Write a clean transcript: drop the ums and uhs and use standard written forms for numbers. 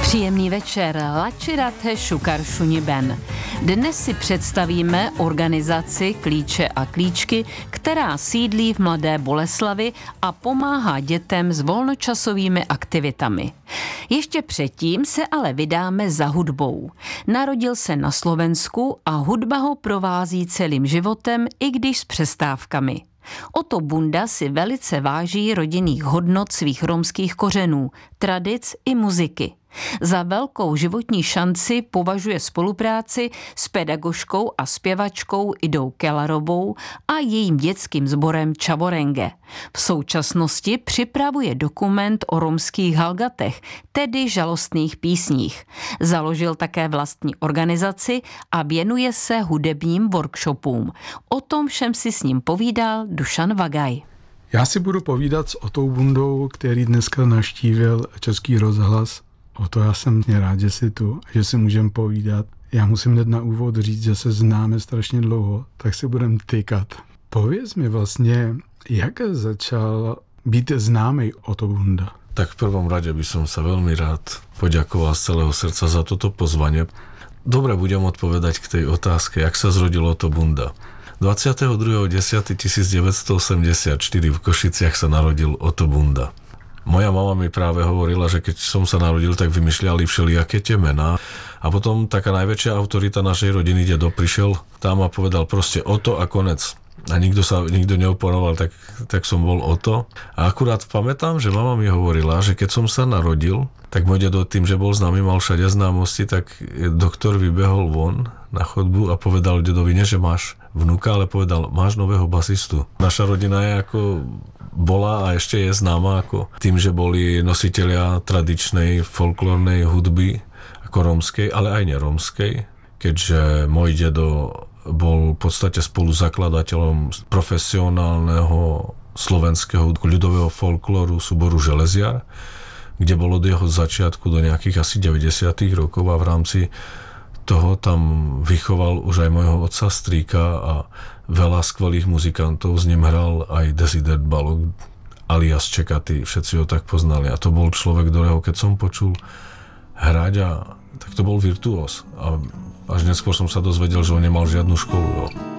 Příjemný večer, Lačirate Šukaršuni Ben. Dnes si představíme organizaci Klíče a klíčky, která sídlí v Mladé Boleslavi a pomáhá dětem s volnočasovými aktivitami. Ještě předtím se ale vydáme za hudbou. Narodil se na Slovensku a hudba ho provází celým životem, i když s přestávkami. Otto Bunda si velice váží rodinných hodnot svých romských kořenů, tradic i muziky. Za velkou životní šanci považuje spolupráci s pedagožkou a zpěvačkou Idou Kellarovou a jejím dětským sborem Čaborenge. V současnosti připravuje dokument o romských halgatech, tedy žalostných písních. Založil také vlastní organizaci a věnuje se hudebním workshopům. O tom všem si s ním povídal Dušan Vagaj. Já si budu povídat s Ottou Bundou, který dneska navštívil Český rozhlas. O to já jsem rád, že jsi tu, že si můžeme povídat. Já musím hned na úvod říct, že se známe strašně dlouho, tak si budeme tykat. Pověz mi vlastně, jak začal být známý Otto Bunda? Tak v prvom rade by som sa veľmi rád poďakoval z celého srdca za toto pozvanie. Dobre, budem odpovedať k tej otázke, jak sa zrodil Otto Bunda. 22.10.1984 v Košiciach sa narodil Otto Bunda. Moja mama mi práve hovorila, že keď som sa narodil, tak vymýšľali všelijaké tie mená. A potom taká najväčšia autorita našej rodiny, dedo, prišiel tam a povedal proste Otto a konec. A nikto neoporoval, tak som bol Otto. A akurát pamätám, že mama mi hovorila, že keď som sa narodil, tak môj dedo tým, že bol známy, mal všade známosti, tak doktor vybehol von na chodbu a povedal dedovi, nie že máš vnuka, ale povedal, máš nového basistu. Naša rodina je ako bola a ešte je známa ako tým, že boli nositelia tradičnej folklórnej hudby ako rómskej, ale aj nerómskej, keďže môj dedo bol v podstate spoluzakladateľom profesionálneho slovenského ľudového folklóru súboru Železiar, kde bol od jeho začiatku do nejakých asi 90. rokov a v rámci toho tam vychoval už aj môjho otca strýka a veľa skvelých muzikantov, s ním hral aj Dezider Balog alias Čekaty, všetci ho tak poznali. A to bol človek, ktorého keď som počul hrať, tak to bol virtuós. A až neskôr som sa dozvedel, že on nemal žiadnu školu.